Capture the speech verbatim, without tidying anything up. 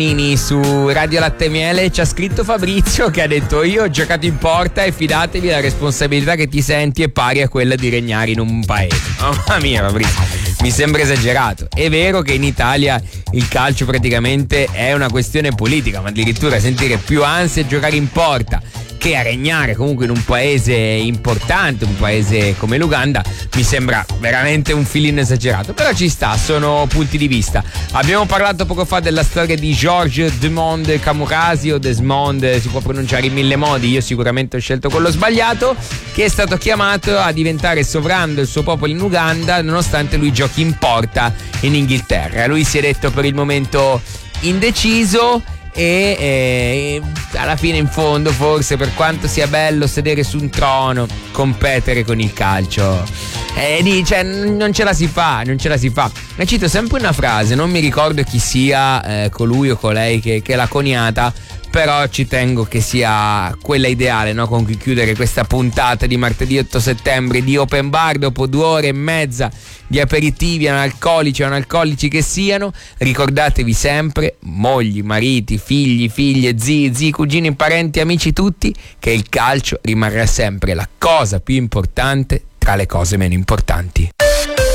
Su Radio Latte Miele ci ha scritto Fabrizio che ha detto: io ho giocato in porta e fidatevi, la responsabilità che ti senti è pari a quella di regnare in un paese. Mamma mia Fabrizio, mi sembra esagerato. È vero che in Italia il calcio praticamente è una questione politica, ma addirittura sentire più ansia giocare in porta che a regnare comunque in un paese importante, un paese come l'Uganda, mi sembra veramente un filino esagerato. Però ci sta, sono punti di vista. Abbiamo parlato poco fa della storia di Georges Desmond Camurasi, o Desmond, si può pronunciare in mille modi, io sicuramente ho scelto quello sbagliato, che è stato chiamato a diventare sovrano del suo popolo in Uganda nonostante lui giochi in porta in Inghilterra. Lui si è detto per il momento indeciso e eh, alla fine, in fondo, forse, per quanto sia bello sedere su un trono, competere con il calcio, eh, cioè, non ce la si fa, non ce la si fa. Ne cito sempre una frase, non mi ricordo chi sia eh, colui o colei che, che l'ha coniata, però ci tengo che sia quella ideale, no? Con cui chiudere questa puntata di martedì otto settembre di Open Bar, dopo due ore e mezza di aperitivi analcolici o analcolici che siano. Ricordatevi sempre, mogli, mariti, figli, figlie, zii, zii, cugini, parenti, amici tutti, che il calcio rimarrà sempre la cosa più importante tra le cose meno importanti.